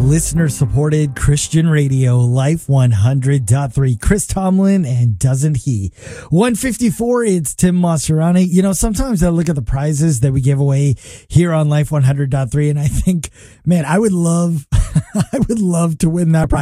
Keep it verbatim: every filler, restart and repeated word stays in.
listener supported Christian radio, Life one hundred point three. Chris Tomlin and Doesn't He? one fifty-four, it's Tim Maserani. You know, sometimes I look at the prizes that we give away here on Life one hundred point three and I think, man, I would love, I would love to win that prize.